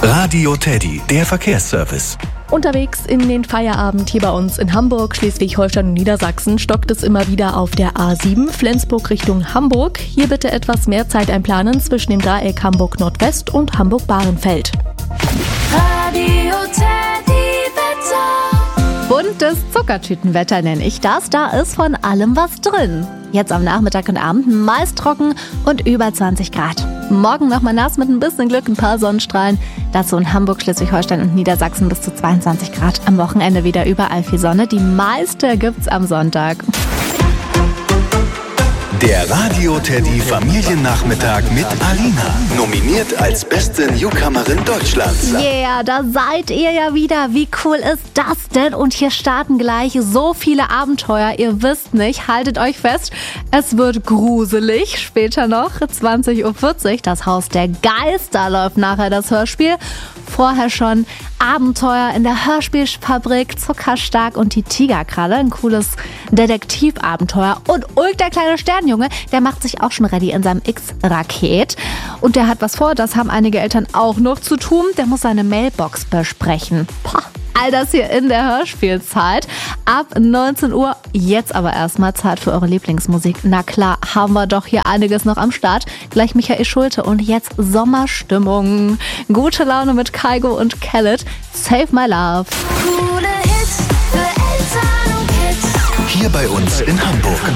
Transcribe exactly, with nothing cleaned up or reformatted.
Radio Teddy, der Verkehrsservice. Unterwegs in den Feierabend hier bei uns in Hamburg, Schleswig-Holstein und Niedersachsen stockt es immer wieder auf der A sieben, Flensburg Richtung Hamburg. Hier bitte etwas mehr Zeit einplanen zwischen dem Dreieck Hamburg Nordwest und Hamburg Bahrenfeld. Radio Teddy Wetter. Buntes Zuckertütenwetter nenne ich das. Da ist von allem was drin. Jetzt am Nachmittag und Abend meist trocken und über zwanzig Grad. Morgen nochmal nass mit ein bisschen Glück, ein paar Sonnenstrahlen. Dazu in Hamburg, Schleswig-Holstein und Niedersachsen bis zu zweiundzwanzig Grad. Am Wochenende wieder überall viel Sonne. Die meiste gibt's am Sonntag. Der Radio Teddy Familiennachmittag mit Alina. Nominiert als beste Newcomerin Deutschlands. Yeah, da seid ihr ja wieder. Wie cool ist das denn? Und hier starten gleich so viele Abenteuer. Ihr wisst nicht, haltet euch fest. Es wird gruselig. Später noch, zwanzig Uhr vierzig, das Haus der Geister läuft nachher das Hörspiel. Vorher schon Abenteuer in der Hörspielfabrik, Zuckerstark und die Tigerkralle. Ein cooles Detektivabenteuer. Und Ulk, der kleine Sternjunge, der macht sich auch schon ready in seinem X-Raket. Und der hat was vor, das haben einige Eltern auch noch zu tun. Der muss seine Mailbox besprechen. Poh. All das hier in der Hörspielzeit. Ab neunzehn Uhr. Jetzt aber erstmal Zeit für eure Lieblingsmusik. Na klar, haben wir doch hier einiges noch am Start. Gleich Michael Schulte und jetzt Sommerstimmung. Gute Laune mit Kygo und Khaled. Save My Love. Coole Hits für Eltern und Kids. Hier bei uns in Hamburg.